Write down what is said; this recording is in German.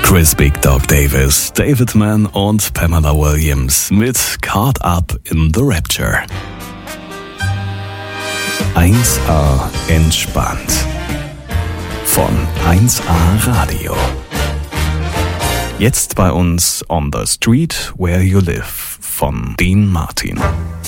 Chris Big Dog Davis, David Mann und Pamela Williams mit Caught Up in the Rapture. 1A entspannt von 1A Radio. Jetzt bei uns On the Street Where You Live von Dean Martin.